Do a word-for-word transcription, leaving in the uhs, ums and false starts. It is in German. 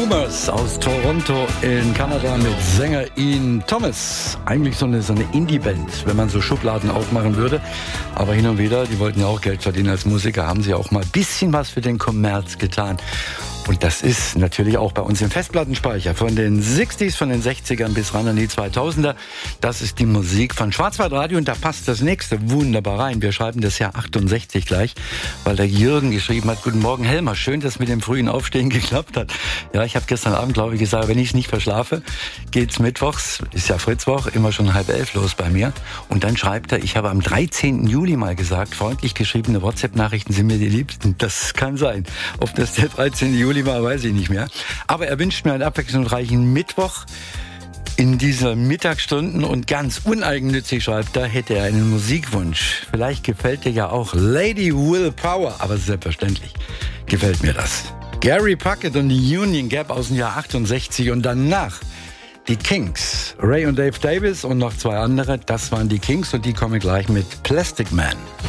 Boomers aus Toronto in Kanada mit Sänger Ian Thomas. Eigentlich so eine, so eine Indie-Band, wenn man so Schubladen aufmachen würde. Aber hin und wieder, die wollten ja auch Geld verdienen als Musiker, haben sie auch mal ein bisschen was für den Kommerz getan. Und das ist natürlich auch bei uns im Festplattenspeicher. Von den sechziger, von den sechzigern bis ran an die zweitausender. Das ist die Musik von Schwarzwaldradio. Und da passt das nächste wunderbar rein. Wir schreiben das Jahr achtundsechzig gleich, weil der Jürgen geschrieben hat: Guten Morgen, Helmer. Schön, dass mit dem frühen Aufstehen geklappt hat. Ja, ich habe gestern Abend, glaube ich, gesagt, wenn ich es nicht verschlafe, geht's mittwochs, ist ja Fritzwoch, immer schon halb elf los bei mir. Und dann schreibt er: Ich habe am dreizehnten Juli mal gesagt, freundlich geschriebene WhatsApp-Nachrichten sind mir die liebsten. Das kann sein. Ob das der dreizehnte Juli war, weiß ich nicht mehr. Aber er wünscht mir einen abwechslungsreichen Mittwoch in dieser Mittagsstunden und ganz uneigennützig schreibt, da hätte er einen Musikwunsch. Vielleicht gefällt dir ja auch Lady Willpower, aber selbstverständlich gefällt mir das. Gary Puckett und die Union Gap aus dem Jahr achtundsechzig und danach die Kinks. Ray und Dave Davis und noch zwei andere, das waren die Kinks und die kommen gleich mit Plastic Man.